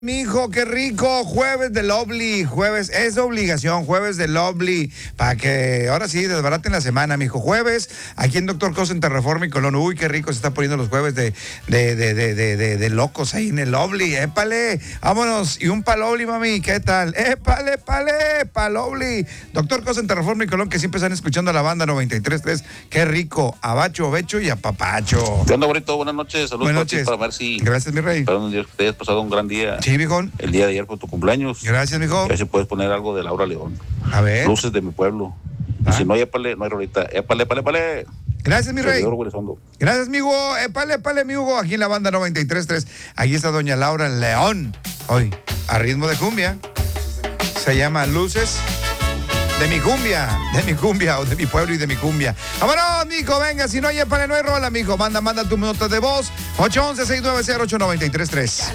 Mijo, qué rico, jueves de Lovely, jueves, es obligación, jueves de Lovely, para que ahora sí desbaraten la semana, mijo, jueves, aquí en Doctor Cosa en Terraforma y Colón, uy, qué rico se está poniendo los jueves de locos ahí en el Lovely, épale, vámonos, y un Lovely, mami, ¿qué tal? Épale, Lovely, Doctor Cosa en Terraforma y Colón, que siempre están escuchando a la banda 93.3, qué rico, abacho, becho y apapacho. ¿Qué onda, bonito? Buenas noches, saludos. Buenas noches. Para ver si... Gracias, mi rey. Espero que te hayas pasado un gran día. Sí, mijón. El día de ayer por tu cumpleaños. Gracias, mijo. A ver si puedes poner algo de Laura León. A ver. Luces de mi pueblo. Y si no, épale, no hay rolita. Épale. Gracias, mi rey. Servidor Hugo. Gracias, mi Hugo. Épale, mi Hugo. Aquí en la banda 93.3. Ahí está doña Laura León. Hoy, a ritmo de cumbia. Se llama Luces de mi cumbia, o de mi pueblo y de mi cumbia. Vámonos, mijo, venga, si no hay épale, no hay rola, mijo. Manda tu nota de voz. 811-690-8933.